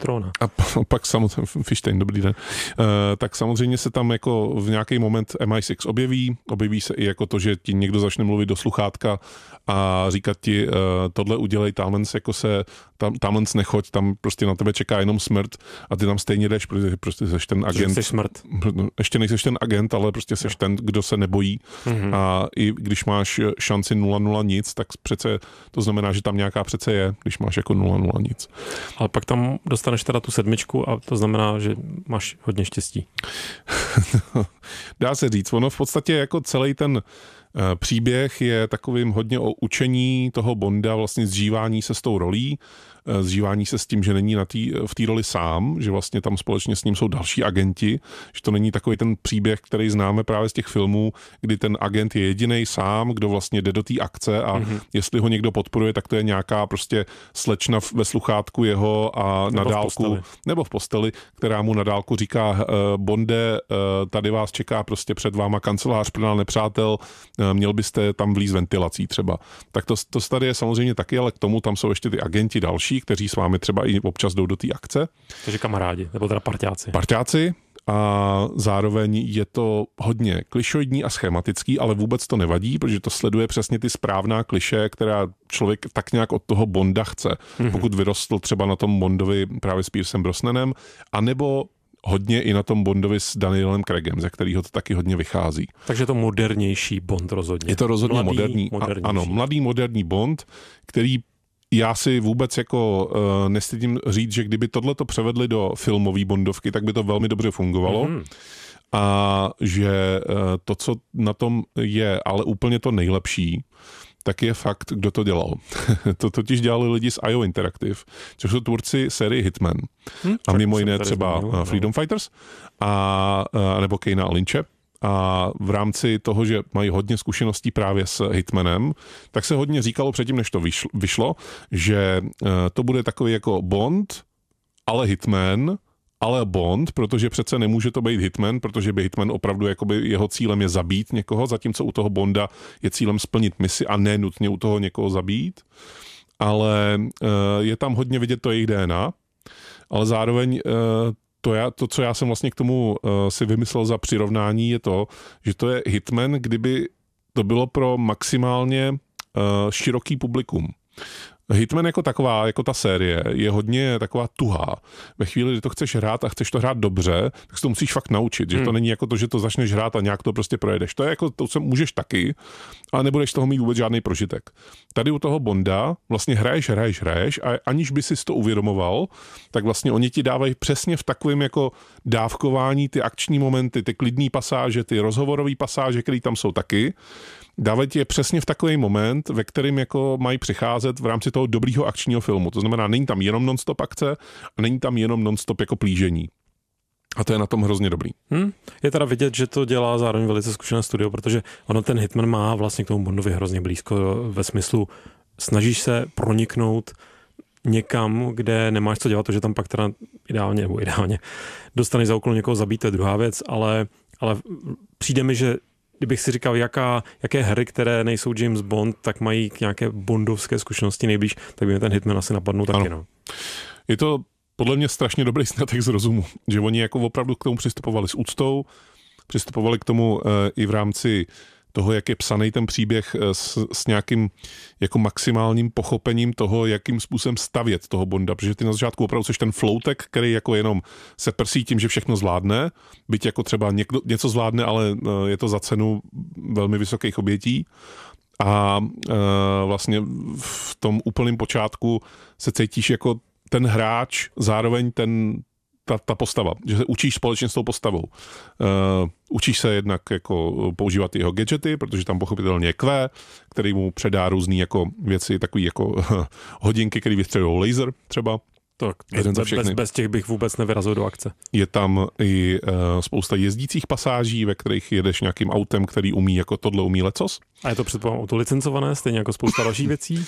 trona. A pak samozřejmě, Fishstein, dobrý den, tak samozřejmě se tam jako v nějaký moment MI6 objeví se i jako to, že ti někdo začne mluvit do sluchátka a říkat ti, tohle udělej, tamhle nechoď, tam prostě na tebe čeká jenom smrt a ty tam stejně jdeš, protože prostě seš ten agent. Jsi smrt. Ještě nejseš ten agent, ale prostě seš ten, kdo se nebojí. A i když máš šanci 0-0 nic, tak přece to znamená, že tam nějaká přece je, když máš jako 0-0 nic. Ale pak tam dostaneš teda tu 7 a to znamená, že máš hodně štěstí. Dá se říct, ono v podstatě jako celý ten příběh je takovým hodně o učení toho Bonda, vlastně zžívání se s tou rolí, zžívání se s tím, že není v té roli sám, že vlastně tam společně s ním jsou další agenti, že to není takový ten příběh, který známe právě z těch filmů, kdy ten agent je jedinej sám, kdo vlastně jde do té akce a jestli ho někdo podporuje, tak to je nějaká prostě slečna ve sluchátku jeho a na dálku, nebo v posteli, která mu na dálku říká: Bonde, tady vás čeká prostě před váma kancelář plná nepřátel, měl byste tam vlíz ventilací třeba. Tak to tady je samozřejmě taky, ale k tomu tam jsou ještě ty agenti další, kteří s vámi třeba i občas jdou do té akce. Takže kamarádi, nebo teda parťáci. Parťáci a zároveň je to hodně klišoidní a schematický, ale vůbec to nevadí, protože to sleduje přesně ty správná kliše, která člověk tak nějak od toho Bonda chce. Pokud vyrostl třeba na tom Bondovi právě s Piercem Brosnanem, anebo hodně i na tom Bondovi s Danielem Craigem, ze kterého to taky hodně vychází. Takže to modernější Bond rozhodně. Je to rozhodně mladý moderní Bond, který já si vůbec jako nestydím říct, že kdyby tohleto převedli do filmové Bondovky, tak by to velmi dobře fungovalo. A že to, co na tom je ale úplně to nejlepší, tak je fakt, kdo to dělal. To totiž dělali lidi z IO Interactive, což jsou tvůrci série Hitman. A mimo jiné třeba Freedom Fighters a nebo Kejna a Lynche. A v rámci toho, že mají hodně zkušeností právě s Hitmanem, tak se hodně říkalo předtím, než to vyšlo, že to bude takový jako Bond, ale Hitman, ale Bond, protože přece nemůže to být Hitman, protože by Hitman opravdu jakoby jeho cílem je zabít někoho, zatímco u toho Bonda je cílem splnit misi a ne nutně u toho někoho zabít. Ale je tam hodně vidět to jejich DNA, ale zároveň to, co já jsem vlastně k tomu si vymyslel za přirovnání, je to, že to je Hitman, kdyby to bylo pro maximálně široký publikum. Hitman jako taková, jako ta série, je hodně taková tuhá. Ve chvíli, kdy to chceš hrát a chceš to hrát dobře, tak si to musíš fakt naučit. Že to není jako to, že to začneš hrát a nějak to prostě projedeš. To je jako to, co můžeš taky, ale nebudeš z toho mít vůbec žádný prožitek. Tady u toho Bonda vlastně hraješ a aniž by si to uvědomoval, tak vlastně oni ti dávají přesně v takovém jako dávkování ty akční momenty, ty klidný pasáže, ty rozhovorové pasáže, které tam jsou taky. Dávají je přesně v takový moment, ve kterým jako mají přicházet v rámci toho dobrýho akčního filmu. To znamená, není tam jenom non-stop akce a není tam jenom non-stop jako plížení. A to je na tom hrozně dobrý. Je teda vidět, že to dělá zároveň velice zkušené studio, protože ono ten Hitman má vlastně k tomu Bondovi hrozně blízko ve smyslu snažíš se proniknout někam, kde nemáš co dělat, že tam pak teda ideálně dostaneš za úkol někoho zabít, to je druhá věc, ale přijde mi, že kdybych si říkal, jaké hry, které nejsou James Bond, tak mají k nějaké bondovské zkušenosti nejblíž, tak by mi ten Hitman asi napadnul taky. No. Je to podle mě strašně dobrý sňatek z rozumu, že oni jako opravdu k tomu přistupovali s úctou, přistupovali k tomu i v rámci toho, jak je psaný ten příběh s nějakým jako maximálním pochopením toho, jakým způsobem stavět toho Bonda, protože ty na začátku opravdu jsi ten floutek, který jako jenom se prsí tím, že všechno zvládne, byť jako třeba něco zvládne, ale je to za cenu velmi vysokých obětí. A vlastně v tom úplném počátku se cítíš jako ten hráč, zároveň ta postava, že se učíš společně s tou postavou. Učíš se jednak jako používat jeho gadgety, protože tam pochopitelně je Q, který mu předá různý jako věci, takový jako hodinky, který vystřelují laser třeba. Tak, bez těch bych vůbec nevyrazil do akce. Je tam i spousta jezdících pasáží, ve kterých jedeš nějakým autem, který umí jako tohle umí lecos. A je to předpokládám autolicencované, stejně jako spousta dalších věcí?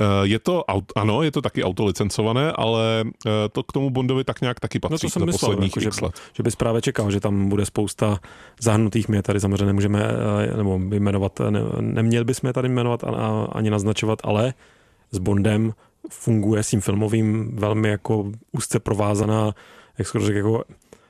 Ano, je to taky autolicencované, ale to k tomu Bondovi tak nějak taky patří. No to jsem myslel, jako, že bys právě čekal, že tam bude spousta zahrnutých, my je tady samozřejmě nemůžeme nebo jmenovat, neměli bychom je tady jmenovat ani naznačovat, ale s Bondem funguje s tím filmovým velmi jako úzce provázaná, jak skoro řekl, jako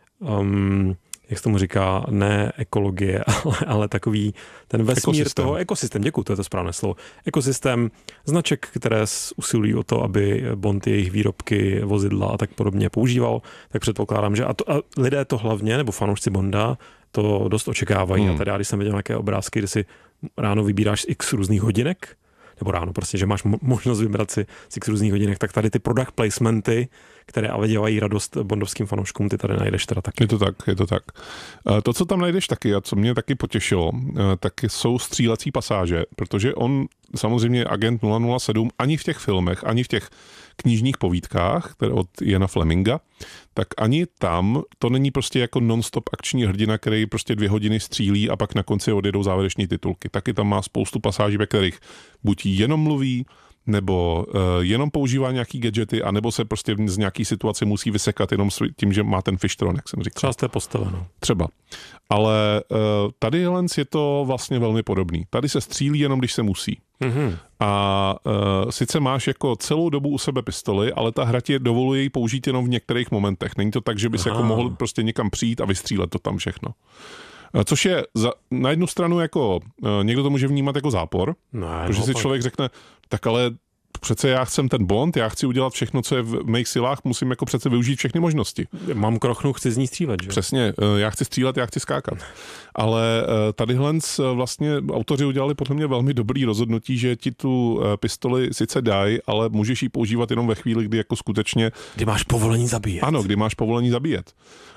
jak se tomu říká, ne ekologie, ale takový ten vesmír toho ekosystém, děkuju, to je to správné slovo. Ekosystém značek, které usilují o to, aby Bond jejich výrobky, vozidla a tak podobně používal, tak předpokládám, že a lidé to hlavně, nebo fanoušci Bonda, to dost očekávají. A tady já, když jsem viděl nějaké obrázky, kde si ráno vybíráš z x různých hodinek, nebo ráno prostě, že máš možnost vybrat si z x různých hodinek, tak tady ty product placementy, které ale dělají radost bondovským fanouškům, ty tady najdeš teda taky. Je to tak. To, co tam najdeš taky a co mě taky potěšilo, tak jsou střílecí pasáže, protože on samozřejmě agent 007 ani v těch filmech, ani v těch knižních povídkách, které od Iana Fleminga, tak ani tam to není prostě jako non-stop akční hrdina, který prostě 2 hodiny střílí a pak na konci odjedou závěreční titulky. Taky tam má spoustu pasáží, ve kterých buď jenom mluví, nebo jenom používá nějaký gadgety, anebo se prostě z nějaký situace musí vysekat jenom tím, že má ten fishtron, jak jsem říkal. Třeba jste postaveno. Třeba. Ale tady Lens je to vlastně velmi podobný. Tady se střílí jenom, když se musí. Mm-hmm. A sice máš jako celou dobu u sebe pistoli, ale ta hra ti dovoluje ji použít jenom v některých momentech. Není to tak, že bys jako mohl prostě někam přijít a vystřílet to tam všechno. Což je na jednu stranu jako, někdo to může vnímat jako zápor, protože si člověk řekne, tak ale přece já chcem ten Bond, já chci udělat všechno, co je v mých silách, musím jako přece využít všechny možnosti. Mám krochnu, chci z ní střílet, že? Přesně, já chci střílet, já chci skákat. Ale tadyhle vlastně autoři udělali podle mě velmi dobrý rozhodnutí, že ti tu pistoli sice dají, ale můžeš ji používat jenom ve chvíli, kdy jako skutečně... Kdy máš povolení zabíjet. Ano, kdy máš povolení zabíjet.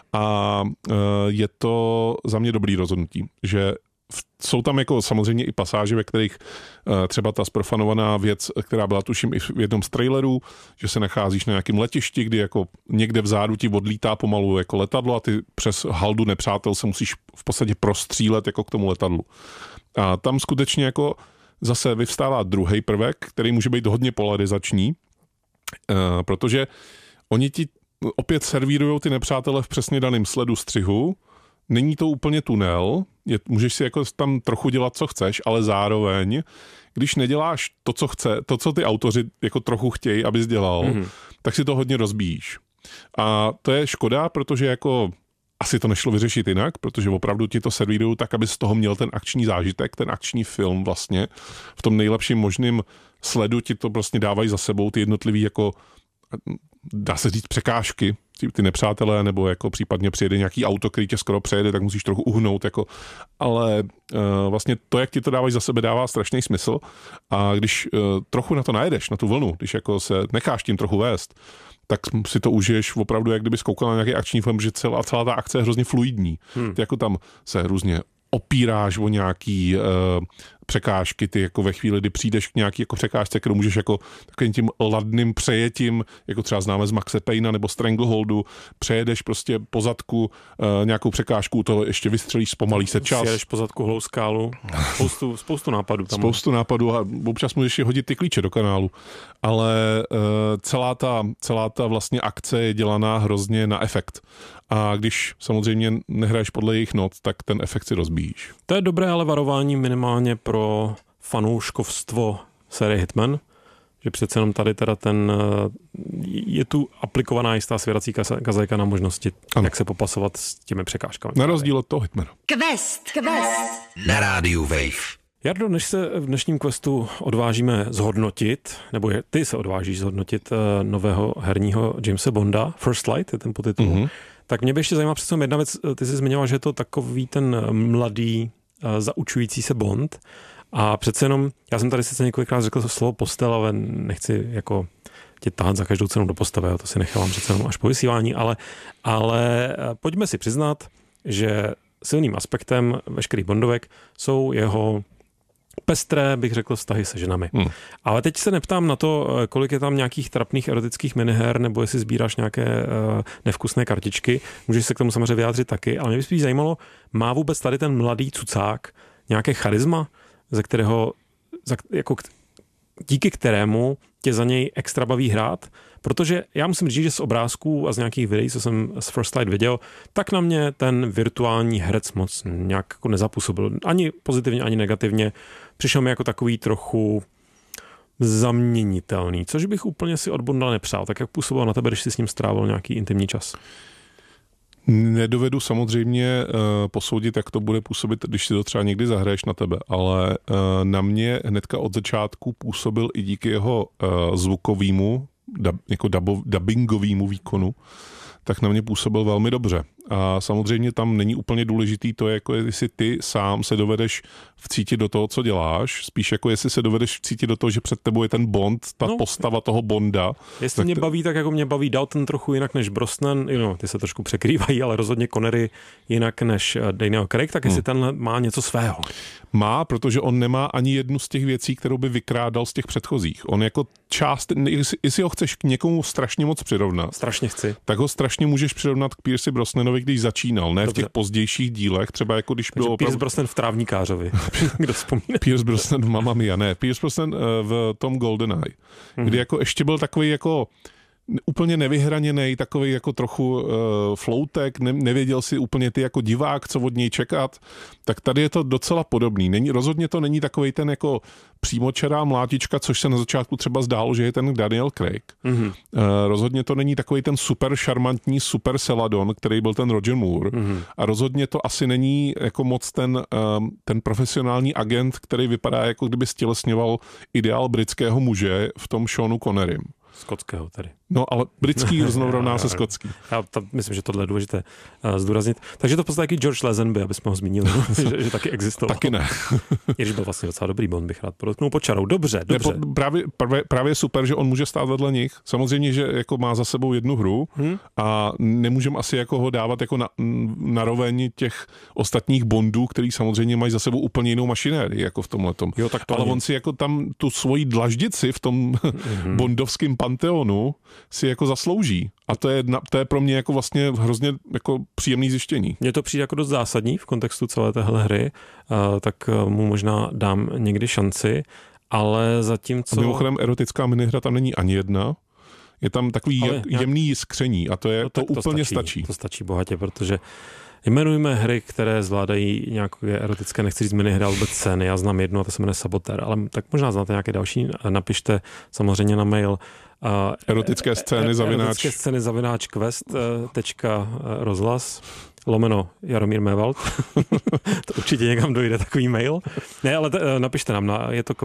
A je to za mě dobrý rozhodnutí, že jsou tam jako samozřejmě i pasáže, ve kterých třeba ta zprofanovaná věc, která byla tuším i v jednom z trailerů, že se nacházíš na nějakém letišti, kdy jako někde vzadu ti odlítá pomalu jako letadlo a ty přes haldu nepřátel se musíš v podstatě prostřílet jako k tomu letadlu. A tam skutečně jako zase vyvstává druhý prvek, který může být hodně polarizační, protože oni ti opět servírujou ty nepřátele v přesně daném sledu střihu. Není to úplně tunel, můžeš si jako tam trochu dělat, co chceš, ale zároveň, když neděláš to, co ty autoři jako trochu chtějí, abys dělal, tak si to hodně rozbíjíš. A to je škoda, protože jako asi to nešlo vyřešit jinak, protože opravdu ti to servírují tak, aby z toho měl ten akční zážitek, ten akční film vlastně. V tom nejlepším možným sledu ti to prostě dávají za sebou ty jednotlivý jako, dá se říct, překážky, ty nepřátelé, nebo jako případně přijede nějaký auto, který tě skoro přejede, tak musíš trochu uhnout, jako, ale vlastně to, jak ti to dávají za sebe, dává strašný smysl a když trochu na to najedeš, na tu vlnu, když jako se necháš tím trochu vést, tak si to užiješ opravdu, jak kdyby zkoukal na nějaký akční film, že celá ta akce je hrozně fluidní. Ty jako tam se různě opíráš o nějaký překážky, ty jako ve chvíli, kdy přijdeš k nějaký jako překážce, kterou můžeš jako takovým tím ladným přejetím, jako třeba známe z Maxe Payna nebo Strangleholdu, přejedeš prostě po zadku nějakou překážku, to ještě vystřelíš, zpomalí se čas. Jedeš po zadku holou skálu, spoustu nápadů. Tam spoustu nápadů a občas můžeš hodit ty klíče do kanálu, ale celá ta vlastně akce je dělaná hrozně na efekt. A když samozřejmě nehraješ podle jejich not, tak ten efekt si rozbíjíš. To je dobré ale varování minimálně pro fanouškovstvo série Hitman, že přece jenom tady teda je tu aplikovaná jistá svěrací kazajka na možnosti, jak se popasovat s těmi překážkami. Na rozdíl od toho Hitmana. Quest na rádiu Wave. Jardo, než se v dnešním questu odvážíme zhodnotit, nebo ty se odvážíš zhodnotit nového herního Jamese Bonda, First Light je ten podtitul, tak mě by ještě zajímala přece jedna věc, ty jsi zmiňoval, že je to takový ten mladý, zaučující se Bond a přece jenom, já jsem tady sice několikrát řekl to slovo postel, ale nechci jako tě tahat za každou cenu do postele, to si nechávám přece jenom až po vysílání, ale pojďme si přiznat, že silným aspektem veškerých Bondovek jsou jeho pestré, bych řekl, vztahy se ženami. Ale teď se neptám na to, kolik je tam nějakých trapných erotických miniher, nebo jestli sbíráš nějaké nevkusné kartičky. Můžeš se k tomu samozřejmě vyjádřit taky, ale mě by spíš zajímalo, má vůbec tady ten mladý cucák nějaké charisma, díky kterému tě za něj extra baví hrát? Protože já musím říct, že z obrázků a z nějakých videí, co jsem z First Light viděl, tak na mě ten virtuální herec moc nějak jako nezapůsobil. Ani pozitivně, ani negativně. Přišel mi jako takový trochu zaměnitelný, což bych úplně si od Bonda nepřál. Tak jak působil na tebe, když jsi s ním strávil nějaký intimní čas? Nedovedu samozřejmě posoudit, jak to bude působit, když si to třeba někdy zahraješ na tebe, ale na mě hnedka od začátku působil i díky jeho zvukovému, jako dubbingovému výkonu, tak na mě působil velmi dobře. A samozřejmě tam není úplně důležitý to, jako jestli ty sám se dovedeš vcítit do toho, co děláš, spíš jako jestli se dovedeš vcítit do toho, že před tebou je ten Bond, postava toho Bonda. Jestli mě baví, tak jako mě baví Dalton trochu jinak než Brosnan, ty se trošku překrývají, ale rozhodně Connery jinak než Daniel Craig, tak jestli tenhle má něco svého. Má, protože on nemá ani jednu z těch věcí, kterou by vykrádal z těch předchozích. On jako část, jestli ho chceš k někomu strašně moc přirovnat, strašně chci, tak ho strašně můžeš přirovnat k Pierce Brosnanovi, když začínal, ne? Dobře. V těch pozdějších dílech, třeba jako když bylo... Pierce Brosnan v Trávníkářovi, kdo vzpomíne. Pierce Brosnan v Mamma Mia, ne, Pierce Brosnan v tom GoldenEye, kdy jako ještě byl takový jako úplně nevyhraněnej, takový jako trochu floutek, nevěděl si úplně ty jako divák, co od něj čekat, tak tady je to docela podobný. Rozhodně to není takovej ten jako přímočará mlátička, což se na začátku třeba zdálo, že je ten Daniel Craig. Rozhodně to není takový ten super šarmantní super Celadon, který byl ten Roger Moore. A rozhodně to asi není jako moc ten profesionální agent, který vypadá jako kdyby stělesňoval ideál britského muže v tom Seanu Connerym. Skotského tady. No, ale britský rovná se skotský. Já myslím, že tohle je důležité zdůraznit. Takže to v podstatě taky George Lazenby, aby jsme ho zmínili, že taky existoval. Taky ne. I když byl vlastně docela dobrý Bond, bych rád podotknul pod čarou. Dobře. Právě super, že on může stát vedle nich. Samozřejmě, že jako má za sebou jednu hru a nemůžeme asi jako ho dávat jako na roveň těch ostatních Bondů, který samozřejmě mají za sebou úplně jinou mašinérii, jako v tomhletom. Jo, tak to ale on si jako tam tu svoji dlaždici v tom bondovském panteonu si jako zaslouží. A to je pro mě jako vlastně hrozně jako příjemný zjištění. Mně to přijde jako dost zásadní v kontextu celé téhle hry, tak mu možná dám někdy šanci, ale zatímco... A mimochodem erotická minihra tam není ani jedna. Je tam takový jemný jiskření a to úplně stačí. To stačí bohatě, protože jmenujme hry, které zvládají nějaké erotické, nechci říct minihry, ale vůbec scény. Já znám jednu a to se jmenuje Sabotér, ale tak možná znáte nějaké další. Napište samozřejmě na mail erotické scény zavináč quest.rozhlas / Jaromír Mévald. To určitě někam dojde takový mail. Ne, ale napište nám, je to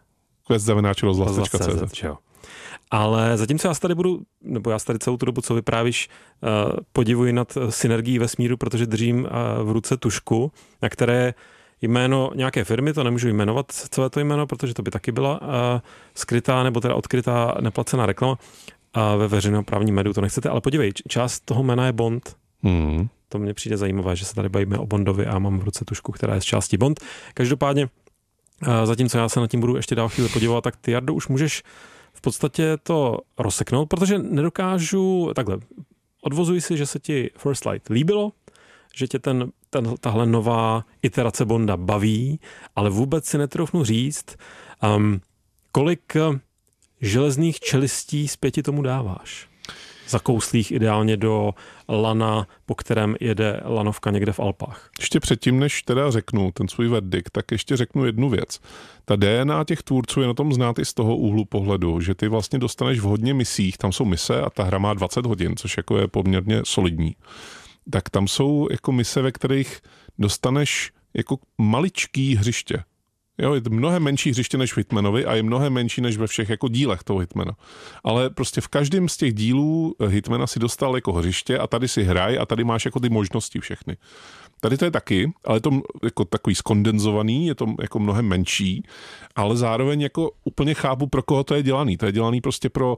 quest@rozhlas.cz. Ale zatímco já se tady celou tu dobu, co vyprávíš, podivuji nad synergií vesmíru, protože držím v ruce tužku, na které jméno nějaké firmy, to nemůžu jmenovat celé to jméno, protože to by taky byla skrytá nebo teda odkrytá neplacená reklama ve veřejnoprávním médiu, to nechcete, ale podívej, část toho jména je Bond. To mně přijde zajímavé, že se tady bavíme o Bondovi a mám v ruce tužku, která je z části Bond. Každopádně, zatímco já se nad tím budu ještě dál chvíli podívat, tak ty, Jardo, už můžeš v podstatě to rozseknout, protože nedokážu, takhle, odvozuji si, že se ti First Light líbilo, že tě tahle nová iterace Bonda baví, ale vůbec si netroufnu říct, kolik železných čelistí zpěti tomu dáváš. Zakouslých ideálně do lana, po kterém jede lanovka někde v Alpách. Ještě předtím, než teda řeknu ten svůj verdikt, tak ještě řeknu jednu věc. Ta DNA těch tvůrců je na tom znát i z toho úhlu pohledu, že ty vlastně dostaneš v hodně misích, tam jsou mise a ta hra má 20 hodin, což jako je poměrně solidní. Tak tam jsou jako mise, ve kterých dostaneš jako maličký hřiště. Jo, je to mnohem menší hřiště než v Hitmanovi a je mnohem menší než ve všech jako dílech toho Hitmana. Ale prostě v každém z těch dílů Hitmana si dostal jako hřiště a tady si hraj a tady máš jako ty možnosti všechny. Tady to je taky, ale je to jako takový skondenzovaný, je to jako mnohem menší, ale zároveň jako úplně chápu, pro koho to je dělaný. To je dělaný prostě pro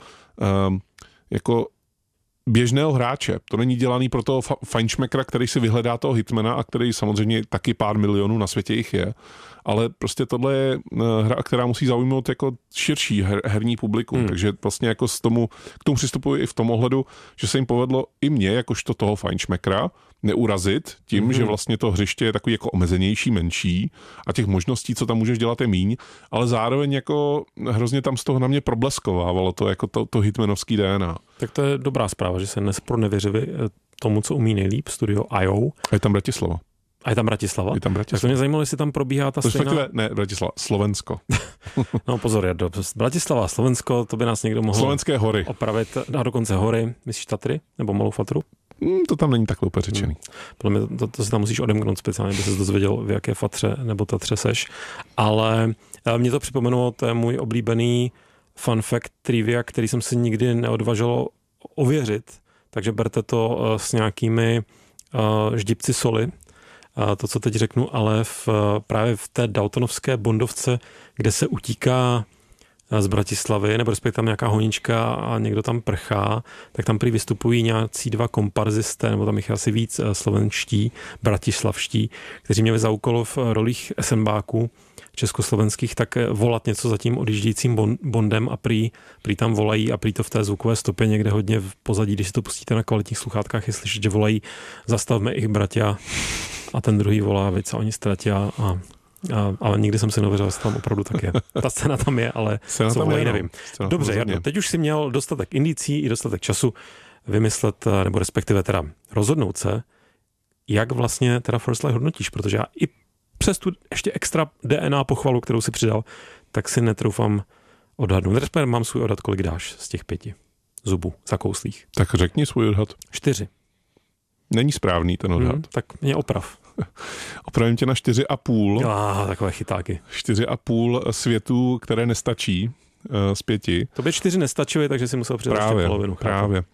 jako běžného hráče. To není dělaný pro toho fajnšmekra, který si vyhledá toho hitmana a který samozřejmě taky pár milionů na světě jich je. Ale prostě tohle je hra, která musí zaujmout jako širší herní publikum. Takže vlastně jako k tomu přistupuji i v tom ohledu, že se jim povedlo i mě, jakožto toho fajnšmekra, neurazit tím, že vlastně to hřiště je takový jako omezenější, menší a těch možností, co tam můžeš dělat, je míň, ale zároveň jako hrozně tam z toho na mě probleskovávalo to jako to hitmanovský DNA. Tak to je dobrá zpráva, že se nevěřili tomu, co umí nejlíp, studio IO. A je tam Bratislava. A je tam Bratislava? Je tam Bratislava. Tak to mě zajímalo, jestli tam probíhá ta stejná... Ne, Bratislava, Slovensko. No pozor, Jardo, Bratislava, Slovensko, to by nás někdo mohl... Slovenské hory. Opravit, a dokonce hory, myslíš Tatry? Nebo Malou Fatru? To tam není takhle úplně řečený. Podle mě to si tam musíš odemknout speciálně, aby ses dozvěděl, v jaké Fatře nebo Tatře seš. Ale mě to připomenulo, to je můj oblíbený fun fact trivia, který jsem si nikdy neodvažil ověřit, takže berte to s nějakými ždibci soli, to, co teď řeknu, ale právě v té daltonovské bondovce, kde se utíká z Bratislavy, nebo respektive tam nějaká honička a někdo tam prchá, tak tam prý vystupují nějací dva komparzisté, nebo tam jich asi víc slovenští, bratislavští, kteří měli za úkol v rolích esenbáků československých tak volat něco za tím odjíždějícím Bondem a prý tam volají a prý to v té zvukové stopě někde hodně v pozadí, když si to pustíte na kvalitních sluchátkách, je slyšet, že volají zastavme ich bratia a ten druhý volá víc a oni ztratia ale nikdy jsem si nevěřil, že tam opravdu tak je. Ta scéna tam je, ale co volají, nevím. Dobře, Jarno, teď už si měl dostatek indicí i dostatek času vymyslet, nebo respektive teda rozhodnout se, jak vlastně teda First Light hodnotíš, protože já i přes tu ještě extra DNA pochvalu, kterou si přidal, tak si netroufám odhadnout. Respektive mám svůj odhad, kolik dáš z těch 5 zubů zakouslých. Tak řekni svůj odhad. 4. Není správný ten odhad. Tak mě oprav. Opravím tě na 4,5. Takové chytáky. 4,5 světů, které nestačí z 5. To by 4 nestačily, takže si musel přidat ještě polovinu. Právě.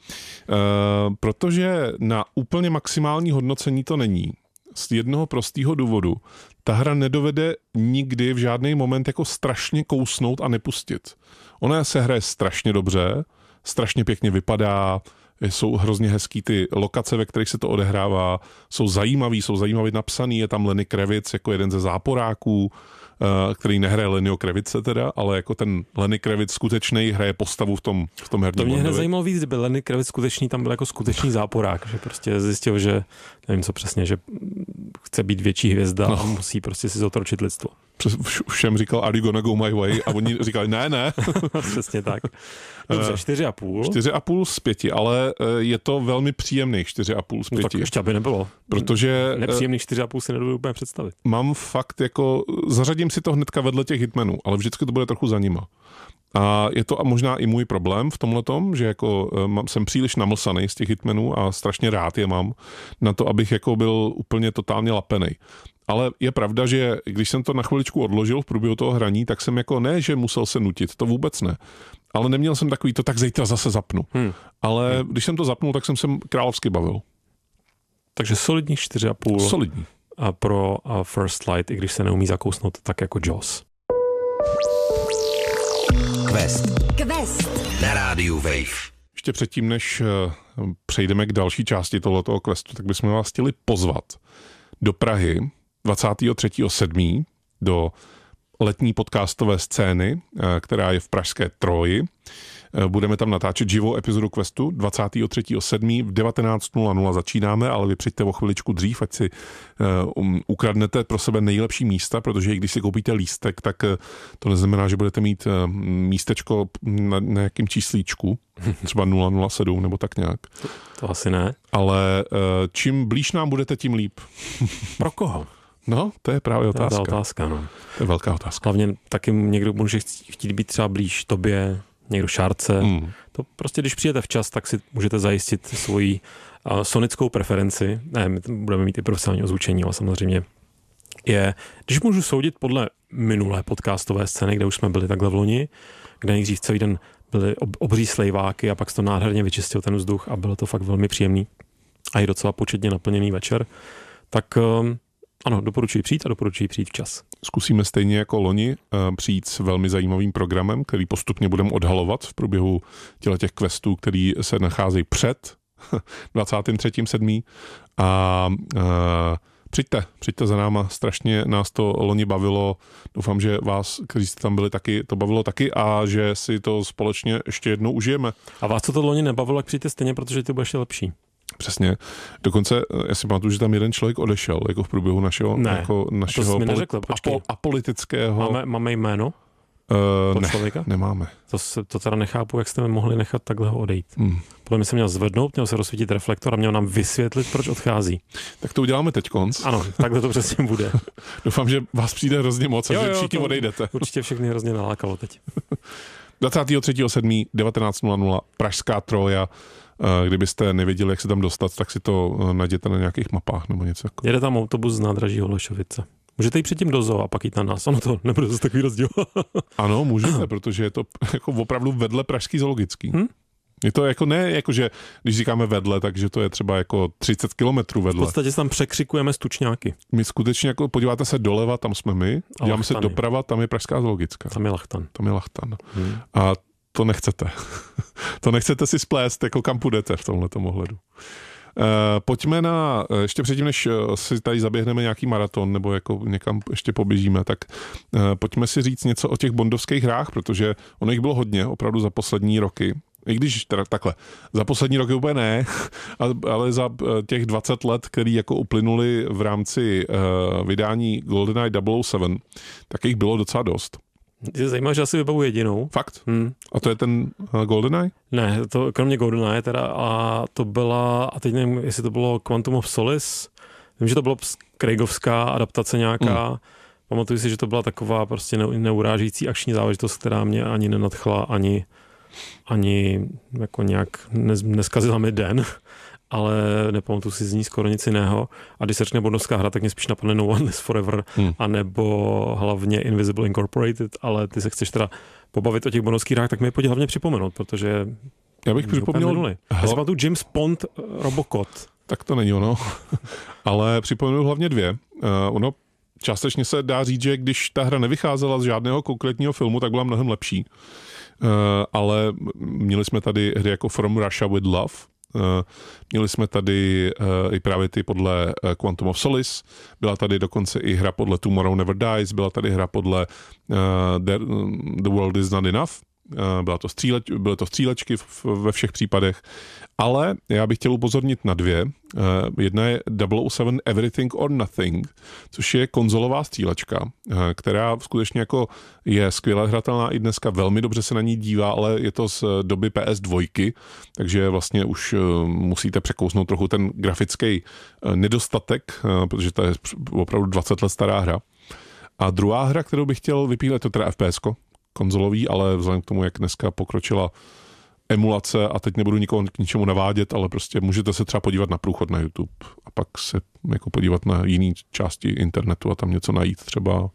Protože na úplně maximální hodnocení to není. Z jednoho prostého důvodu. Ta hra nedovede nikdy v žádný moment jako strašně kousnout a nepustit. Ona se hraje strašně dobře, strašně pěkně vypadá, jsou hrozně hezký ty lokace, ve kterých se to odehrává, jsou zajímavý napsaný, je tam Lenny Kravitz jako jeden ze záporáků, který nehraje Lennyho Kravice teda, ale jako ten Lenny Kravitz skutečnej hraje postavu v tom herním To mě hned zajímalo víc, kdyby Lenny Kravitz skutečný tam byl jako skutečný záporák, že prostě zjistil, že nevím co přesně, že chce být větší hvězda a musí prostě si zotročit lidstvo. Všem říkal, are you gonna go my way? A oni říkali, ne. Přesně tak. Dobře, 4,5. 4,5 z 5, ale je to velmi příjemných 4,5 z 5. No tak ještě by nebylo. Protože nepříjemných 4,5 si nedovedu úplně představit. Mám fakt jako, zařadím si to hnedka vedle těch hitmenů, ale vždycky to bude trochu za nima. A je to možná i můj problém v tomhletom, že jako jsem příliš namlsaný z těch hitmenů a strašně rád je mám na to, abych jako byl úplně totálně lapenej. Ale je pravda, že když jsem to na chviličku odložil v průběhu toho hraní, tak jsem jako ne, že musel se nutit, to vůbec ne. Ale neměl jsem takový to, tak zítra zase zapnu. Ale když jsem to zapnul, tak jsem se královsky bavil. Takže solidních 4,5. Solidní. A pro First Light, i když se neumí zakousnout tak jako Jaws. Quest na rádiu Wave. Ještě předtím, než přejdeme k další části tohoto questu, tak bychom vás chtěli pozvat do Prahy 23.7. do letní podcastové scény, která je v pražské Troji. Budeme tam natáčet živou epizodu questu 23.7. v 19:00 začínáme, ale vy přijďte o chviličku dřív, ať si ukradnete pro sebe nejlepší místa, protože i když si koupíte lístek, tak to neznamená, že budete mít místečko na nějakém číslíčku, třeba 007 nebo tak nějak. To asi ne. Ale čím blíž nám budete, tím líp. Pro koho? No, to je právě otázka. To je otázka, no. To je velká otázka. Hlavně taky někdo může chtít být třeba blíž tobě, někdo Šárce. To prostě, když přijete včas, tak si můžete zajistit svoji sonickou preferenci. Ne, my budeme mít i profesionální ozvučení, ale samozřejmě když můžu soudit podle minulé podcastové scény, kde už jsme byli takhle v loni, kde nejdřív celý den byly obří slejváky a pak se to nádherně vyčistil ten vzduch a bylo to fakt velmi příjemný a i docela početně naplněný večer, tak ano, doporučuji přijít a doporučuji přijít včas. Zkusíme stejně jako loni přijít s velmi zajímavým programem, který postupně budeme odhalovat v průběhu těch questů, který se nacházejí před 23.7. A přijďte za náma, strašně nás to loni bavilo, doufám, že vás, kteří jste tam byli taky, to bavilo taky a že si to společně ještě jednou užijeme. A vás, co to loni nebavilo, tak přijďte stejně, protože to bude ještě lepší. Přesně. Dokonce, já si pamatuju, že tam jeden člověk odešel, jako v průběhu našeho apolitického. Máme jméno? člověka? Nemáme. To teda nechápu, jak jste mohli nechat takhle ho odejít. Podle mě se měl zvednout, měl se rozsvítit reflektor a měl nám vysvětlit, proč odchází. Tak to uděláme teď konc. Ano, takhle to přesně bude. Doufám, že vás přijde hrozně moc a že všichni odejdete. Určitě všechny hrozně nalákalo teď. 23.7.19.00 Pražská Troja. Kdybyste nevěděli, jak se tam dostat, tak si to najděte na nějakých mapách nebo něco. Jede tam autobus z nádraží Holešovice. Můžete jít předtím do zoo a pak jít na nás. Ono to nebude zase takový rozdíl. Ano, můžete, protože je to jako opravdu vedle Pražský zoologický. Je to jako ne, jakože když říkáme vedle, takže to je třeba jako 30 kilometrů vedle. V podstatě tam překřikujeme Stučňáky. My skutečně jako podíváte se doleva, tam jsme my, díváme se doprava, tam je Pražská zoologická. Tam je Lachtan. A to nechcete. To nechcete si splést, jako kam půjdete v tomhletom ohledu. Pojďme ještě předtím, než si tady zaběhneme nějaký maraton nebo jako někam ještě poběžíme, tak pojďme si říct něco o těch bondovských hrách, protože ono jich bylo hodně, opravdu za poslední roky. I když teda takhle, za poslední roky úplně ne, ale za těch 20 let, který jako uplynuli v rámci vydání GoldenEye 007, tak jich bylo docela dost. Je zajímavé, že asi vybavu jedinou. Fakt? A to je ten GoldenEye? Ne, to kromě GoldenEye teda, a to byla, a teď nevím, jestli to bylo Quantum of Solace, vím, že to bylo Craigovská adaptace nějaká, pamatuju si, že to byla taková prostě neurážící akční záležitost, která mě ani nenadchla, ani jako nějak neskazila mi den, ale nepamatuju si z ní skoro nic jiného. A když se řekne bondovská hra, tak mě spíš napadne No One Lives Forever, anebo hlavně Invisible Incorporated, ale ty se chceš teda pobavit o těch bondovských hrách, tak mi je pojď hlavně připomenout, protože já bych připomněl... Já si pamatuju James Bond Robocop. Tak to není ono, ale připomenu hlavně dvě. Ono částečně se dá říct, že když ta hra nevycházela z žádného konkrétního filmu, tak byla mnohem lepší. Ale měli jsme tady hry jako From Russia with Love, měli jsme tady i právě ty podle Quantum of Solace, byla tady dokonce i hra podle Tomorrow Never Dies, byla tady hra podle The World Is Not Enough, byly to střílečky ve všech případech, ale já bych chtěl upozornit na dvě. Jedna je 007 Everything or Nothing, což je konzolová střílečka, která skutečně jako je skvěle hratelná i dneska, velmi dobře se na ní dívá, ale je to z doby PS2, takže vlastně už musíte překousnout trochu ten grafický nedostatek, protože to je opravdu 20 let stará hra. A druhá hra, kterou bych chtěl vypílet, to teda FPS-ko, konzolový, ale vzhledem k tomu, jak dneska pokročila emulace, a teď nebudu nikoho k ničemu navádět, ale prostě můžete se třeba podívat na průchod na YouTube a pak se jako podívat na jiné části internetu a tam něco najít třeba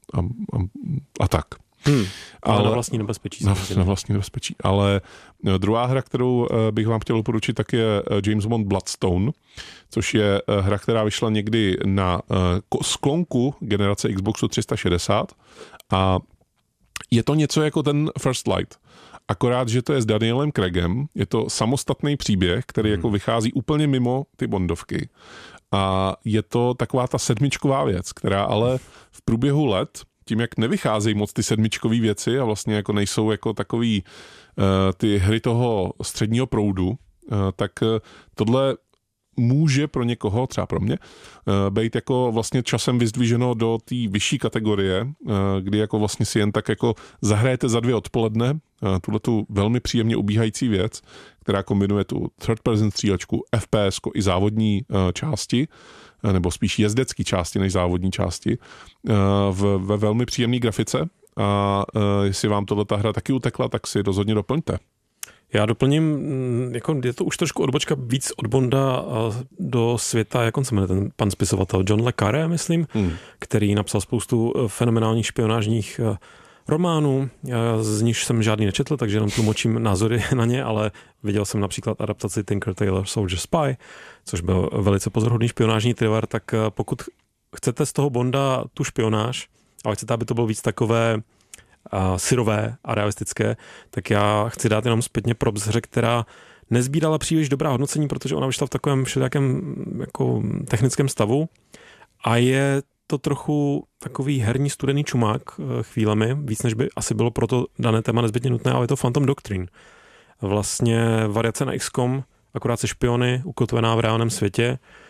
a tak. Ale na vlastní nebezpečí. Na vlastní nebezpečí. Ale druhá hra, kterou bych vám chtěl doporučit, tak je James Bond Bloodstone, což je hra, která vyšla někdy na sklonku generace Xboxu 360 a je to něco jako ten First Light. Akorát, že to je s Danielem Craigem, je to samostatný příběh, který jako vychází úplně mimo ty bondovky. A je to taková ta sedmičková věc, která ale v průběhu let, tím jak nevycházejí moc ty sedmičkové věci a vlastně jako nejsou jako takový ty hry toho středního proudu, tak tohle může pro někoho, třeba pro mě, být jako vlastně časem vyzdvíženo do té vyšší kategorie, kdy jako vlastně si jen tak jako zahrajete za 2 odpoledne tuhletu velmi příjemně ubíhající věc, která kombinuje tu third person střílečku, FPS i závodní části, nebo spíš jezdecký části než závodní části, ve velmi příjemné grafice. A jestli vám tohle ta hra taky utekla, tak si rozhodně doplňte. Já doplním, jako je to už trošku odbočka víc od Bonda do světa, jak on se jmenuje ten pan spisovatel, John le Carré, myslím, který napsal spoustu fenomenálních špionážních románů, z nich jsem žádný nečetl, takže jenom tlumočím názory na ně, ale viděl jsem například adaptaci Tinker Tailor Soldier Spy, což byl velice pozoruhodný špionážní thriller, tak pokud chcete z toho Bonda tu špionáž, ale chcete, aby to bylo víc takové syrové a realistické, tak já chci dát jenom zpětně props hře, která nezbírala příliš dobrá hodnocení, protože ona vyšla v takovém všelijakém jako technickém stavu a je to trochu takový herní studený čumák chvílemi, víc než by asi bylo pro to dané téma nezbytně nutné, ale je to Phantom Doctrine. Vlastně variace na XCOM, akorát se špiony, ukotvená v reálném světě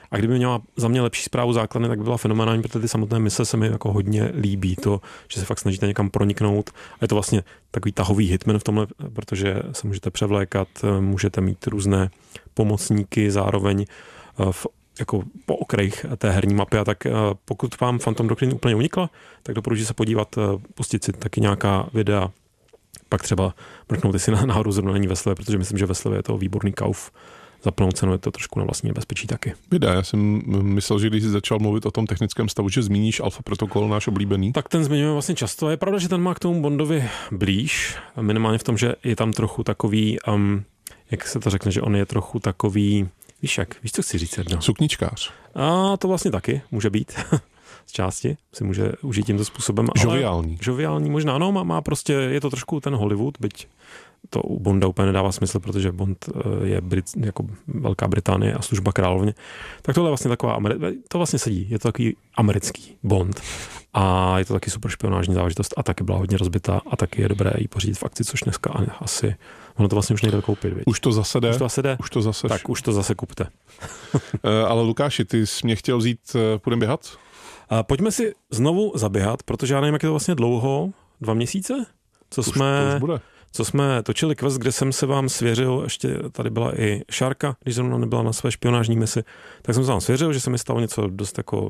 A kdyby měla za mě lepší správu základny, tak by byla fenomenální, protože ty samotné mise se mi jako hodně líbí. To, že se fakt snažíte někam proniknout. A je to vlastně takový tahový hitman v tomhle, protože se můžete převlékat, můžete mít různé pomocníky zároveň jako po okrajích té herní mapy. A tak pokud vám Phantom Doctrine úplně unikla, tak doporučuji se podívat, pustit si taky nějaká videa, pak třeba mrknout, jestli náhodou zrovna není ve slevě, protože myslím, že ve slevě je to výborný kauf. Za plnou cenu je to trošku na vlastní nebezpečí taky. Videa, já jsem myslel, že když jsi začal mluvit o tom technickém stavu, že zmíníš Alpha Protocol, náš oblíbený. Tak ten zmiňujeme vlastně často. Je pravda, že ten má k tomu Bondovi blíž, minimálně v tom, že je tam trochu takový, jak se to řekne, že on je trochu takový, víš, co chci říct jedno? Sukničkář. A to vlastně taky může být. Z části si může užít tímto způsobem. Žoviální. Žoviální možná, no, má prostě, je to trošku ten Hollywood, byť to u Bonda úplně nedává smysl, protože Bond je jako Velká Británie a služba královně. Tak tohle je vlastně taková, to vlastně sedí, je to takový americký Bond a je to taky super špionážní záležitost a taky byla hodně rozbitá a taky je dobré ji pořídit v akci, což dneska asi, ono to vlastně už nejde koupit. Viď? Už to zase jde? Už to zase. Tak už to zase kupte. Ale Lukáši, ty jsi mě chtěl vzít, půjdeme běhat? Pojďme si znovu zaběhat, protože já nevím, jak je to vlastně dlouho, 2 měsíce, to už bude. Co jsme točili quest, kde jsem se vám svěřil, ještě tady byla i Šárka, když zrovna nebyla na své špionážní misi, tak jsem se vám svěřil, že se mi stalo něco dost jako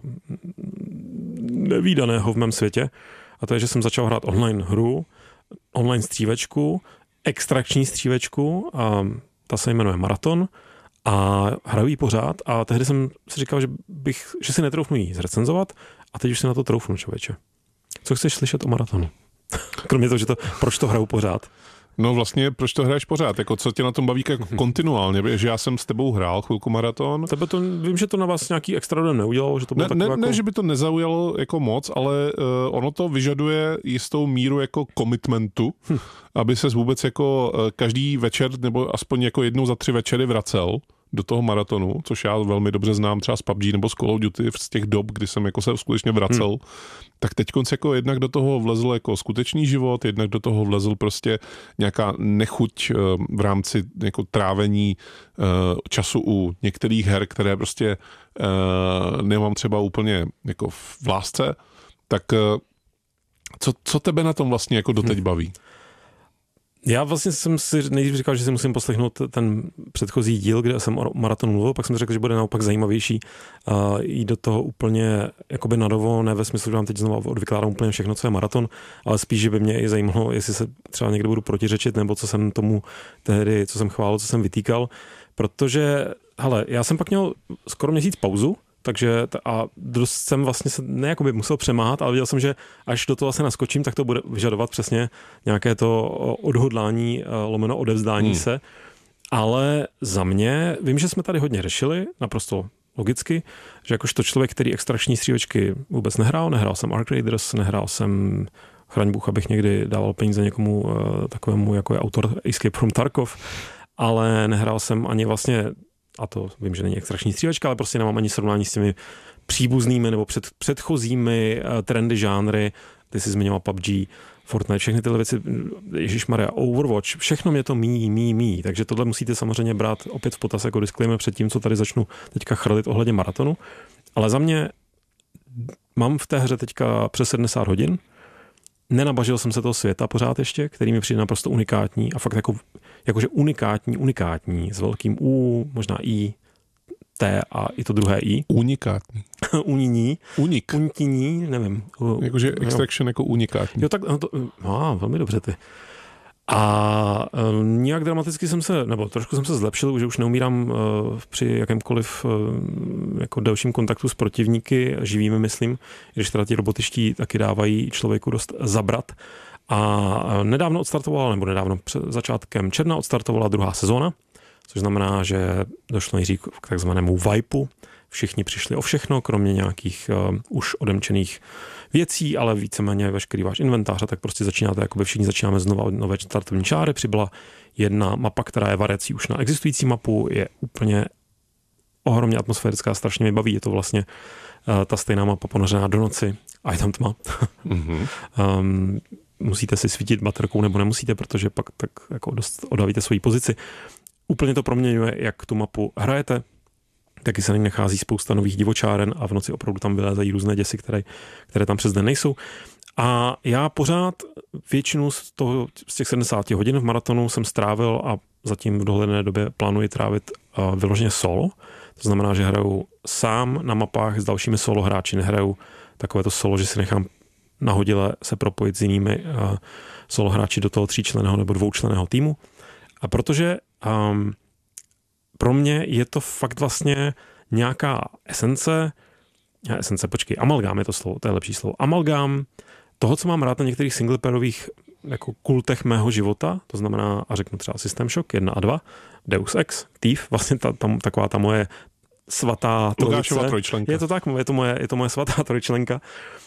nevídaného v mém světě. A to je, že jsem začal hrát online hru, online střívečku, extrakční střívečku, a ta se jmenuje Maraton a hraju ji pořád a tehdy jsem si říkal, že si netroufnu jí zrecenzovat a teď už si na to troufnu, člověče. Co chceš slyšet o Maratonu? Kromě toho, že proč to hraju pořád? No vlastně, proč to hraješ pořád? Jako, co tě na tom baví jako kontinuálně? Že já jsem s tebou hrál chvilku Maraton. Vím, že to na vás nějaký extra den neudělalo, že to bylo ne, že by to nezaujalo jako moc, ale ono to vyžaduje jistou míru jako commitmentu, aby ses vůbec jako každý večer nebo aspoň jako jednou za 3 večery vracel do toho maratonu, což já velmi dobře znám třeba z PUBG nebo z Call of Duty z těch dob, kdy jsem jako se skutečně vracel, tak teď jako jednak do toho vlezl jako skutečný život, jednak do toho vlezl prostě nějaká nechuť v rámci jako trávení času u některých her, které prostě nemám třeba úplně jako v lásce, tak co tebe na tom vlastně jako doteď baví? Já vlastně jsem si nejdřív říkal, že si musím poslechnout ten předchozí díl, kde jsem o maratonu mluvil, pak jsem si řekl, že bude naopak zajímavější jít do toho úplně jakoby nadovo, ne ve smyslu, že vám teď znovu odvykládám úplně všechno, co je maraton, ale spíš, že by mě i zajímalo, jestli se třeba někdo budu protiřečit, nebo co jsem tomu tehdy, co jsem chválil, co jsem vytýkal, protože, hele, já jsem pak měl skoro měsíc pauzu, takže a dost jsem vlastně se nejakoby musel přemáhat, ale viděl jsem, že až do toho vlastně naskočím, tak to bude vyžadovat přesně nějaké to odhodlání lomeno odevzdání se. Ale za mě, vím, že jsme tady hodně řešili, naprosto logicky, že jakožto člověk, který extrakční střívečky vůbec nehrál jsem Ark Raiders, nehrál jsem chraň Bůh, abych někdy dával peníze někomu takovému, jako je autor Escape from Tarkov, ale nehrál jsem ani vlastně, a to vím, že není extrakční střílečka, ale prostě nemám ani srovnání s těmi příbuznými nebo předchozími trendy žánry. Ty jsi zmiňoval PUBG, Fortnite, všechny tyhle věci, ježišmarja, Overwatch, všechno mě to míjí. Takže tohle musíte samozřejmě brát opět v potaz jako disclaimer před tím, co tady začnu teďka chrlit ohledně maratonu. Ale za mě mám v té hře teďka přes 70 hodin. Nenabažil jsem se toho světa pořád ještě, který mi přijde naprosto unikátní a fakt jakože unikátní s velkým U, možná I, T a i to druhé I. Unikátní. Unikiní, nevím. Jakože extraction jako unikátní. Jo, tak velmi dobře ty. A nějak dramaticky trošku jsem se zlepšil, že už neumírám při jakémkoliv jako dalším kontaktu s protivníky, živými myslím, když teda ti robotiští taky dávají člověku dost zabrat. A nedávno před začátkem června odstartovala 2. sezóna, což znamená, že došlo nejdřív k takzvanému wipu. Všichni přišli o všechno, kromě nějakých už odemčených věcí, ale víceméně veškerý váš inventář, tak prostě začínáte, jakoby všichni začínáme znova nové startovní čáry. Přibyla jedna mapa, která je variací už na existující mapu, je úplně ohromně atmosférická, strašně mě baví, je to vlastně ta stejná mapa ponořená do noci a je tam tma. Musíte si svítit baterkou nebo nemusíte, protože pak tak jako dost odavíte svoji pozici. Úplně to proměňuje, jak tu mapu hrajete. taky se na ní nachází spousta nových divočáren a v noci opravdu tam vylézají různé děsy, které tam přes den nejsou. A já pořád většinu z těch 70 hodin v maratonu jsem strávil a zatím v dohledné době plánuji trávit vyloženě solo. To znamená, že hraju sám na mapách s dalšími solo hráči, nehraju takovéto solo, že si nechám nahodile se propojit s jinými solo hráči do toho 3členného nebo 2členného týmu. A protože pro mě je to fakt vlastně nějaká amalgám je to slovo, to je lepší slovo. Amalgám toho, co mám rád na některých singleplayerových jako kultech mého života, to znamená, a řeknu třeba System Shock 1 a 2, Deus Ex, Thief, vlastně taková ta moje svatá trojice. Trojčlenka. Je to tak, je to moje svatá trojčlenka.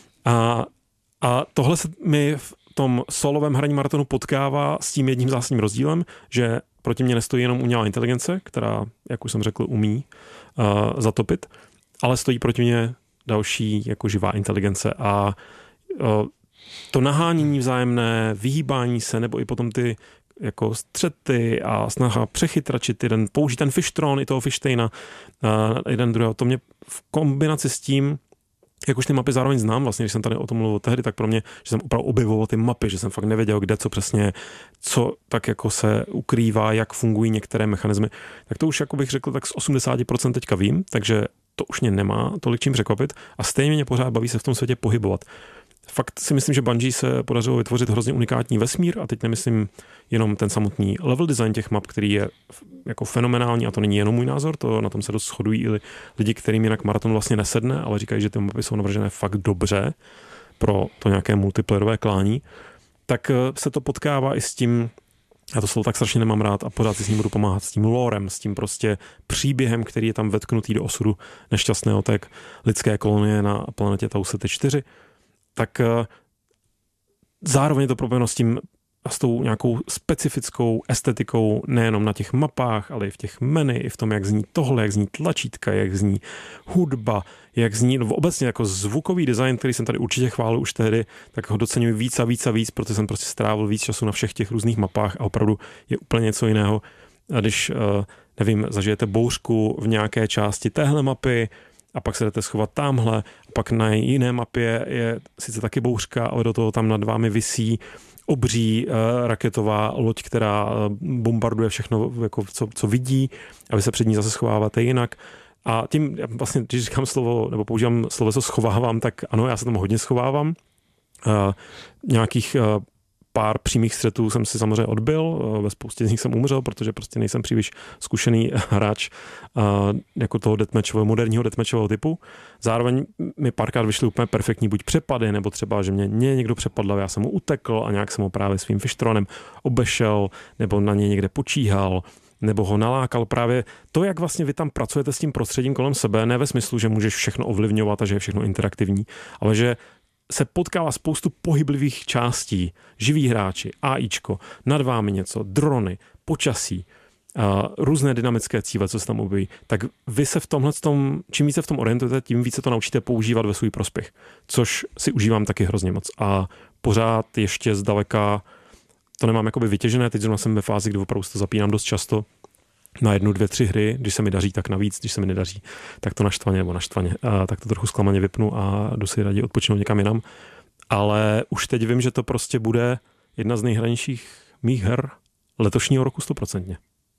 A tohle se mi v tom solovém hraní maratonu potkává s tím jedním zásadním rozdílem, že proti mně nestojí jenom umělá inteligence, která, jak už jsem řekl, umí zatopit, ale stojí proti mně další jako živá inteligence a to nahánění vzájemné, vyhýbání se, nebo i potom ty jako střety a snaha přechytračit použít ten Fishtron i toho Fishsteina jeden druhého. To mě v kombinaci s tím, jak už ty mapy zároveň znám, vlastně, když jsem tady o tom mluvil tehdy, tak pro mě, že jsem opravdu objevoval ty mapy, že jsem fakt nevěděl, kde co přesně, co tak jako se ukrývá, jak fungují některé mechanismy, tak to už, jako bych řekl, tak z 80% teďka vím, takže to už mě nemá tolik čím překvapit a stejně mě pořád baví se v tom světě pohybovat. Fakt si myslím, že Bungie se podařilo vytvořit hrozně unikátní vesmír a teď nemyslím jenom ten samotný level design těch map, který je jako fenomenální a to není jenom můj názor, to na tom se dost shodují i lidi, kterým jinak maraton vlastně nesedne, ale říkají, že ty mapy jsou navržené fakt dobře pro to nějaké multiplayerové klání, tak se to potkává i s tím, já to slovo tak strašně nemám rád a pořád si s ním budu pomáhat, s tím lorem, s tím prostě příběhem, který je tam vetknutý do osudu nešťastného té lidské kolonie na planetě Tau Ceti 4, tak zároveň je to propojeno s tím a s tou nějakou specifickou estetikou nejenom na těch mapách, ale i v těch menu, i v tom, jak zní tohle, jak zní tlačítka, jak zní hudba, jak zní obecně jako zvukový design, který jsem tady určitě chválil už tehdy, tak ho doceňuji víc a víc a víc, protože jsem prostě strávil víc času na všech těch různých mapách a opravdu je úplně něco jiného. A když, nevím, zažijete bouřku v nějaké části téhle mapy, a pak se jdete schovat tamhle, a pak na jiné mapě je sice taky bouřka, ale do toho tam nad vámi visí obří raketová loď, která bombarduje všechno, jako co vidí, a vy se před ní zase schováváte jinak. A tím vlastně, když říkám slovo, nebo používám sloveso schovávám, tak ano, já se tam hodně schovávám. Nějakých pár přímých střetů jsem si samozřejmě odbil, ve spoustě z nich jsem umřel, protože prostě nejsem příliš zkušený hráč jako toho moderního deathmatchového typu. Zároveň mi párkrát vyšly úplně perfektní buď přepady, nebo třeba, že mě někdo přepadl, já jsem mu utekl a nějak jsem ho právě svým Fishtronem obešel, nebo na něj někde počíhal, nebo ho nalákal. Právě to, jak vlastně vy tam pracujete s tím prostředím kolem sebe, ne ve smyslu, že můžeš všechno ovlivňovat a že je všechno interaktivní, ale že se potkává spoustu pohyblivých částí, živí hráči, AIčko, nad vámi něco, drony, počasí, různé dynamické cíle, co se tam objeví, tak vy se v tomhletom, čím více v tom orientujete, tím více to naučíte používat ve svůj prospěch, což si užívám taky hrozně moc. A pořád ještě zdaleka to nemám jakoby vytěžené, teď zrovna jsem ve fázi, kdy opravdu to zapínám dost často na 1, 2, 3 hry, když se mi daří, tak navíc, když se mi nedaří, tak to naštvaně, tak to trochu zklamaně vypnu a jdu si raději odpočinout někam jinam. Ale už teď vím, že to prostě bude jedna z nejhranějších mých her letošního roku 100%.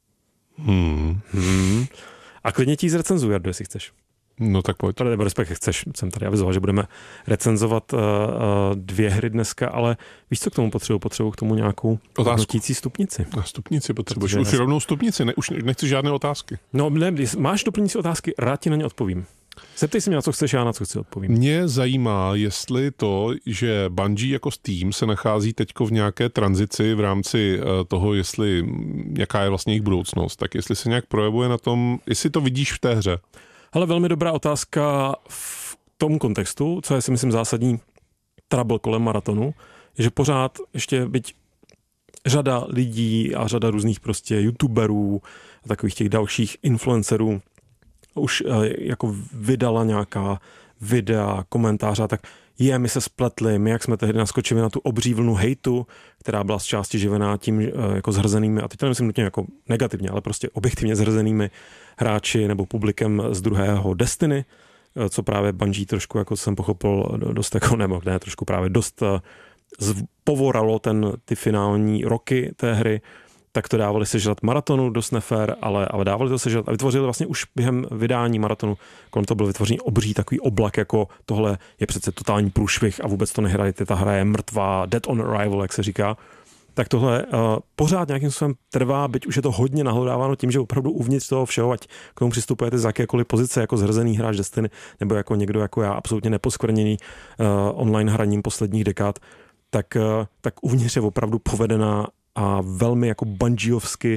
A klidně ti zrecenzuji, Jardo, jestli chceš. No tak pojď. Nebo respektive chceš, jsem tady avizoval, že budeme recenzovat 2 hry dneska, ale víš, co k tomu potřebuji k tomu nějakou hodnotící stupnici. A stupnici potřebuješ, už rovnou stupnici, už nechci žádné otázky. No ne, máš doplňující otázky, rád ti na ně odpovím. Zeptej se mě, na co chceš, já na co chci odpovím. Mě zajímá, jestli to, že Bungie jako Steam se nachází teďko v nějaké tranzici v rámci toho, jaká je vlastně jejich budoucnost, tak jestli se nějak projevuje na tom, jestli to vidíš v té hře. Ale velmi dobrá otázka v tom kontextu, co je si myslím zásadní trouble kolem maratonu, je, že pořád ještě byť řada lidí a řada různých prostě youtuberů a takových těch dalších influencerů už jako vydala nějaká videa, komentáře, tak my se spletli, my jak jsme tehdy naskočili na tu obří vlnu hejtu, která byla z části živená tím jako zhrzenými, a teď to nemyslím nutně jako negativně, ale prostě objektivně zhrzenými hráči nebo publikem z druhého Destiny, co právě Bungie trošku, jako jsem pochopil, dost jako, nebo ne, trošku právě dost povoralo ty finální roky té hry, tak to dávali sežrat maratonu, dost nefér, ale dávali to sežrat a vytvořili vlastně už během vydání maratonu, kolem to byl vytvořený obří takový oblak, jako tohle je přece totální průšvih a vůbec to nehrajete, ta hra je mrtvá, dead on arrival, jak se říká. Tak tohle pořád nějakým způsobem trvá, byť už je to hodně nahlodáváno tím, že opravdu uvnitř toho všeho, ať k tomu přistupujete z jakékoliv pozice, jako zhrzený hráč Destiny, nebo jako někdo jako já, absolutně neposkvrněný online hraním posledních dekád, tak uvnitř je opravdu povedená a velmi jako bungiovsky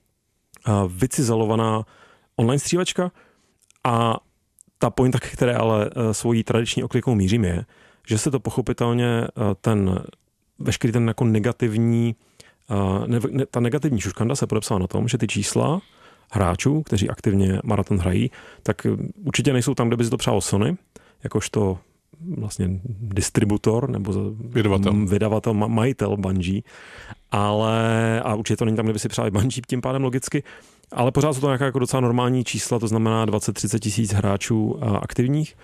vycizelovaná online střílečka a ta pointa, které ale svojí tradiční oklikou mířím je, že se to pochopitelně veškerý ten jako negativní, ta negativní šuškanda se podepsala na tom, že ty čísla hráčů, kteří aktivně maraton hrají, tak určitě nejsou tam, kde by si to přálo Sony, jakožto vlastně distributor nebo vydavatel, majitel Bungie, a určitě to není tam, kde by si přáli Bungie tím pádem logicky, ale pořád jsou to nějaká jako docela normální čísla, to znamená 20-30 tisíc hráčů aktivních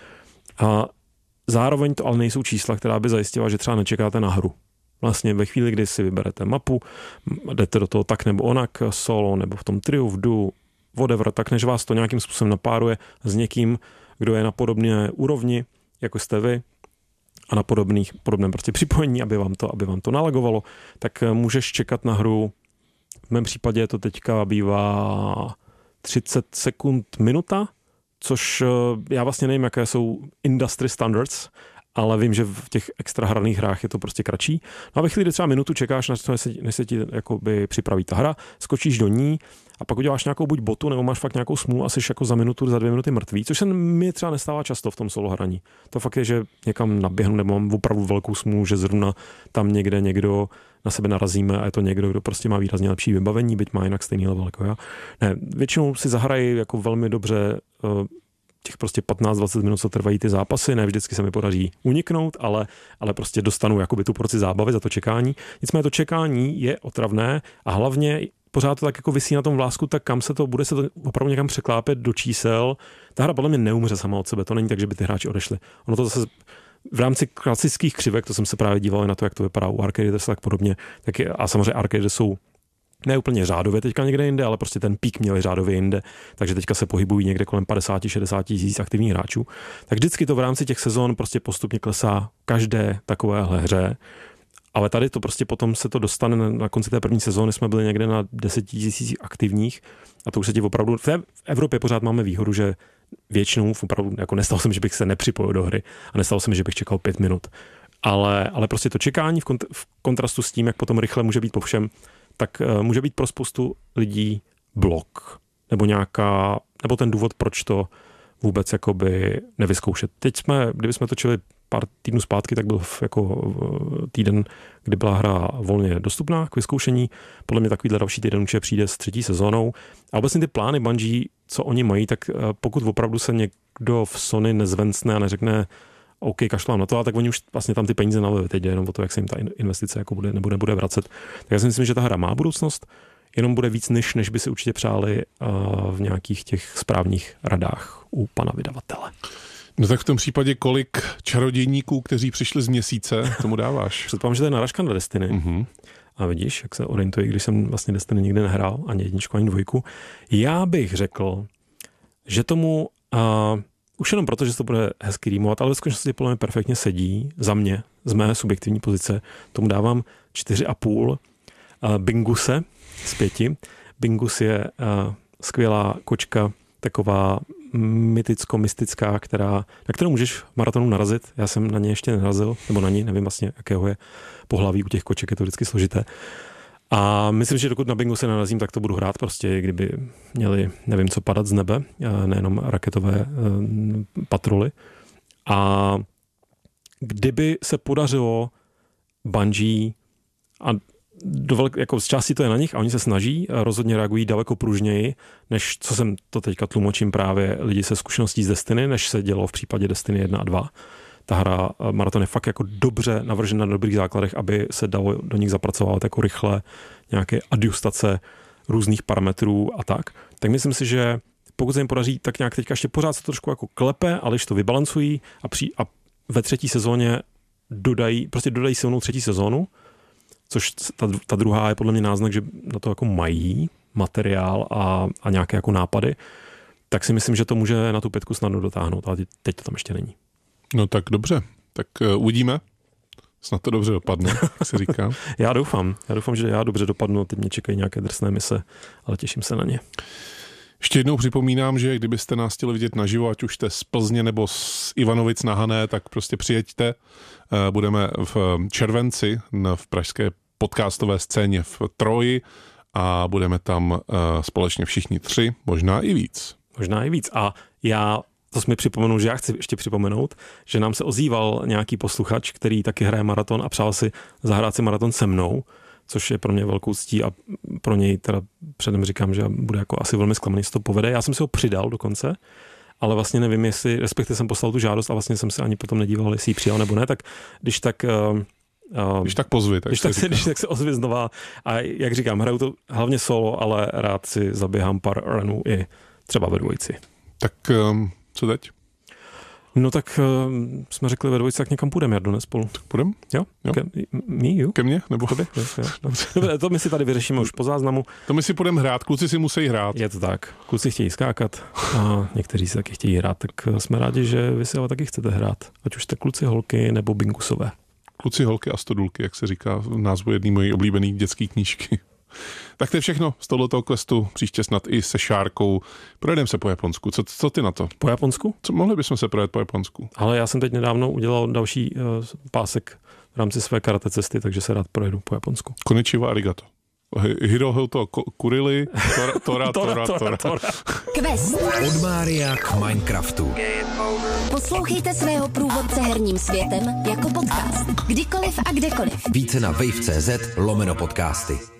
a zároveň to ale nejsou čísla, která by zajistila, že třeba nečekáte na hru. Vlastně ve chvíli, kdy si vyberete mapu, jdete do toho tak nebo onak, solo nebo v tom triu, v duo, whatever, tak než vás to nějakým způsobem napáruje s někým, kdo je na podobné úrovni, jako jste vy, a na podobném prostě připojení, aby vám to nalagovalo, tak můžeš čekat na hru. V mém případě to teďka bývá 30 sekund minuta, což já vlastně nevím, jaké jsou industry standards, ale vím, že v těch extra hraných hrách je to prostě kratší. No a ve chvíli, kdy třeba minutu čekáš, než se ti jakoby připraví ta hra, skočíš do ní a pak uděláš nějakou buď botu, nebo máš fakt nějakou smůlu a jsi jako za 2 minuty mrtvý, což se mi třeba nestává často v tom solo hraní. To fakt je, že někam naběhnu nebo mám opravdu velkou smůlu, že zrovna tam někde někdo na sebe narazíme a je to někdo, kdo prostě má výrazně lepší vybavení, byť má jinak stejný level jako já. Ne, většinou si zahrají jako velmi dobře těch prostě 15-20 minut, co trvají ty zápasy, ne vždycky se mi podaří uniknout, ale prostě dostanu jakoby tu porci zábavy za to čekání. Nicméně to čekání je otravné a hlavně pořád to tak jako visí na tom vlásku, tak kam bude se to opravdu někam překlápět do čísel. Ta hra podle mě neumře sama od sebe, to není tak, že by ty hráči odešli. Ono to zase v rámci klasických křivek, to jsem se právě díval na to, jak to vypadá u Arcade, tak podobně, a samozřejmě Arcade jsou ne úplně řádově teďka někde jinde, ale prostě ten pík měli řádově jinde, takže teďka se pohybují někde kolem 50-60 tisíc aktivních hráčů. Tak vždycky to v rámci těch sezon prostě postupně klesá každé takovéhle hře, ale tady to prostě potom se to dostane na konci té první sezóny, jsme byli někde na 10 tisíc aktivních a to už se ti opravdu, v Evropě pořád máme výhodu, že většinou opravdu, jako nestalo se mi, že bych se nepřipojil do hry a nestalo se mi, že bych čekal 5 minut. Ale prostě to čekání v kontrastu s tím, jak potom rychle může být po všem, tak může být pro spoustu lidí blok nebo ten důvod, proč to vůbec jakoby nevyzkoušet. Kdybychom točili pár týdnů zpátky, tak byl jako týden, kdy byla hra volně dostupná k vyzkoušení. Podle mě takovýhle další týden určitě přijde s 3. sezónou. A obecně ty plány Bungie, co oni mají, tak pokud opravdu se někdo v Sony nezvencne a neřekne OK, kašlám na to, a tak oni už vlastně tam ty peníze nalili. Teď jde jenom o to, jak se jim ta investice jako nebude vracet. Tak já si myslím, že ta hra má budoucnost, jenom bude víc než by si určitě přáli v nějakých těch správních radách u pana vydavatele. No tak v tom případě kolik čarodějníků, kteří přišli z Měsíce, tomu dáváš? Předpokládám, že to je narážka na Destiny. Mm-hmm. A vidíš, jak se orientuji, když jsem vlastně Destiny nikdy nehrál, ani 1, ani 2. Já bych řekl, že tomu už jenom proto, že to bude hezky rýmovat, ale ve skutečnosti podle mě perfektně sedí za mě, z mé subjektivní pozice. Tomu dávám 4,5 Binguse z 5. Bingus je skvělá kočka, taková myticko-mystická, na kterou můžeš v maratonu narazit. Já jsem na ně ještě nenarazil, nebo na ní, nevím vlastně, jakého je pohlaví, u těch koček je to vždycky složité. A myslím, že dokud na Bingu se narazím, tak to budu hrát prostě, kdyby měli, nevím co, padat z nebe, nejenom raketové patruly. A kdyby se podařilo Bungie, a jako z části to je na nich a oni se snaží, rozhodně reagují daleko pružněji, než co jsem to teďka tlumočím právě lidi se zkušeností z Destiny, než se dělo v případě Destiny 1 a 2, ta hra Maraton je fakt jako dobře navržena na dobrých základech, aby se dalo do nich zapracovat jako rychle nějaké adjustace různých parametrů a tak myslím si, že pokud se jim podaří, tak nějak teďka ještě pořád se to trošku jako klepe, ale když to vybalancují a ve třetí sezóně dodají silnou třetí sezónu, což ta druhá je podle mě náznak, že na to jako mají materiál a nějaké jako nápady, tak si myslím, že to může na tu 5 snadno dotáhnout, ale teď to tam ještě není. No tak dobře, tak uvidíme. Snad to dobře dopadne, jak se říká. Já doufám, že já dobře dopadnu, teď mě čekají nějaké drsné mise, ale těším se na ně. Ještě jednou připomínám, že kdybyste nás chtěli vidět naživo, ať už jste z Plzně nebo z Ivanovic na Hané, tak prostě přijeďte. Budeme v červenci v pražské podcastové scéně v Troji a budeme tam společně všichni 3, možná i víc. A to jsme připomenul, že já chci ještě připomenout, že nám se ozýval nějaký posluchač, který taky hraje maraton a přál si zahrát si maraton se mnou, což je pro mě velkou ctí a pro něj teda předem říkám, že bude jako asi velmi zklamaný, jestli to povede. Já jsem si ho přidal dokonce, ale vlastně nevím, respektive jsem poslal tu žádost a vlastně jsem se ani potom nedíval, jestli ji přijal nebo ne, tak když tak pozvi. Když tak se ozvi znova a jak říkám, hraju to hlavně solo, ale rád si zaběhám pár runů i třeba ve dvojici. Tak co teď? No tak jsme řekli ve dvojici, jak někam půjdeme, Jardo, ne spolu. Tak půjdeme? Jo? Ke mně? Nebo tobě? Dobře, to my si tady vyřešíme už po záznamu. To my si půjdeme hrát, kluci si musí hrát. Je to tak, kluci chtějí skákat a někteří si taky chtějí hrát, tak jsme rádi, že vy si ale taky chcete hrát. Ať už jste kluci, holky nebo bingusové. Kluci, holky a stodulky, jak se říká v názvu jedné mojí oblíbené dětské knížky. Tak to je všechno z tohoto questu, příště snad i se Šárkou. Projedeme se po Japonsku. Co ty na to? Po Japonsku? Mohli bychom se projet po Japonsku. Ale já jsem teď nedávno udělal další pásek v rámci své karate cesty, takže se rád projedu po Japonsku. Konnichiwa, arigato. Hirohoto kurili, tora. Quest. Od Mária k Minecraftu. Poslouchejte svého průvodce herním světem jako podcast. Kdykoliv a kdekoliv. Více na wave.cz/podcasty.